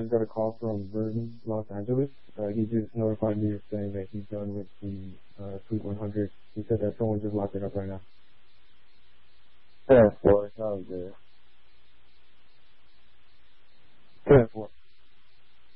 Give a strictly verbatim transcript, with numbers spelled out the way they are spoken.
just got a call from Vernon, Los Angeles. Uh, he just notified me saying that he's done with the uh, Sweet one hundred. He said that someone just locked it up right now. ten four, sounds good. ten four.